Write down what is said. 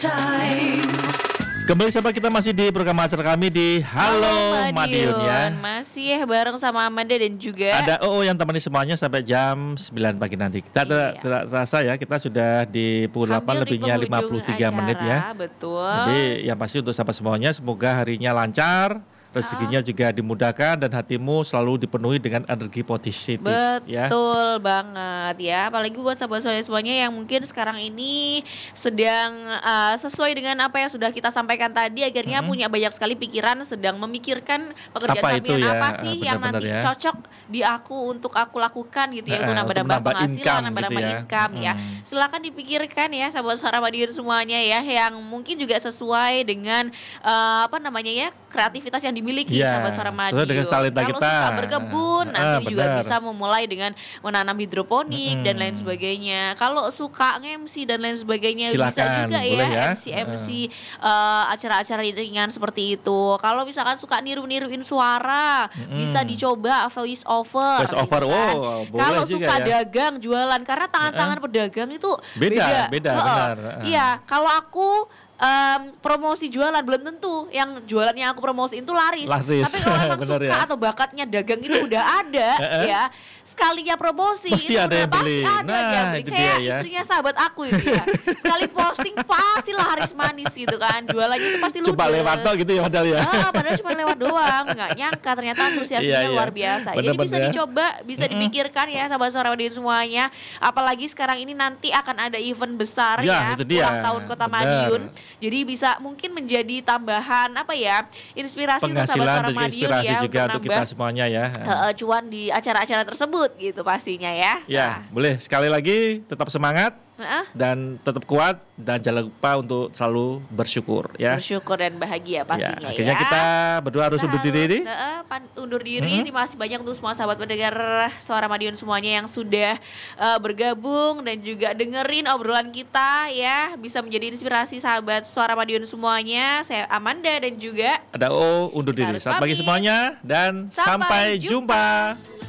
Kembali sahabat, kita masih di program acara kami di Halo Madiun ya. Masih bareng sama Amanda dan juga ada yang temani semuanya sampai jam 9 pagi nanti. Kita tidak terasa ya, kita sudah di pukul 8 lebihnya 53 menit ya. Betul. Jadi yang pasti untuk sahabat semuanya, semoga harinya lancar, rezekinya juga dimudahkan, dan hatimu selalu dipenuhi dengan energi positif. Betul banget ya. Apalagi buat sahabat-sahabat semuanya yang mungkin sekarang ini sedang sesuai dengan apa yang sudah kita sampaikan tadi, akhirnya punya banyak sekali pikiran, sedang memikirkan pekerjaan sampingan apa sih yang nanti cocok di aku untuk aku lakukan gitu ya, untuk nambah penghasilan, nambah income ya. Silakan dipikirkan ya sahabat-sahabat Madiun semuanya ya, yang mungkin juga sesuai dengan kreativitas yang dimiliki sahabat-sahabat Madiun. Kalau suka berkebun, nanti juga bisa memulai dengan menanam hidroponik dan lain sebagainya. Kalau suka nge-MC dan lain sebagainya, silakan, bisa juga ya MC acara-acara ringan seperti itu. Kalau misalkan suka niru-niruin suara, bisa dicoba voice over. Kalau suka dagang, jualan, karena tangan-tangan pedagang itu beda. Benar. Iya, kalau aku promosi jualan belum tentu yang jualannya aku promosiin itu laris. Tapi kalau memang suka atau bakatnya dagang itu udah ada ya, sekalinya promosi pasti itu ada yang beli. Pasti ada yang beli. Kayak istrinya sahabat aku itu ya. Sekali posting pasti laris manis gitu kan. Jualannya itu pasti ludes. Coba lewat gitu ya padahal ya. Padahal cuma lewat doang. Nggak nyangka ternyata antusiasmenya luar biasa. Jadi bisa dicoba, bisa dipikirkan ya sahabat-sahabat Madiun semuanya. Apalagi sekarang ini nanti akan ada event besar ya, ulang tahun Kota Madiun. Jadi bisa mungkin menjadi tambahan inspirasi untuk sahabat-sahabat Madiun ya, juga untuk kita semuanya ya. Cuan di acara-acara tersebut gitu pastinya ya. Ya, boleh sekali lagi tetap semangat dan tetap kuat, dan jangan lupa untuk selalu bersyukur ya. Bersyukur dan bahagia pastinya ya. Akhirnya kita berdua harus undur diri. Terima kasih banyak untuk semua sahabat pendengar Suara Madiun semuanya yang sudah bergabung dan juga dengerin obrolan kita ya. Bisa menjadi inspirasi sahabat Suara Madiun semuanya. Saya Amanda dan juga ada undur diri. Selamat pagi semuanya dan sampai jumpa.